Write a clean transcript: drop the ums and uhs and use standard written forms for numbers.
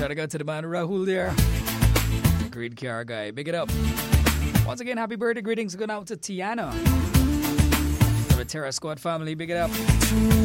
Shout out to the man Rahul there. Great car guy. Big it up. Once again, happy birthday greetings going out to Tiana. The Terra Squad family. Big it up.